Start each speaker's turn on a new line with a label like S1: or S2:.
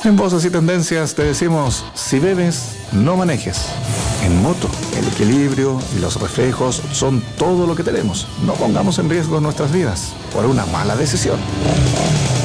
S1: En Voces y Tendencias te decimos, si bebes, no manejes. En moto, el equilibrio y los reflejos son todo lo que tenemos. No pongamos en riesgo nuestras vidas por una mala decisión.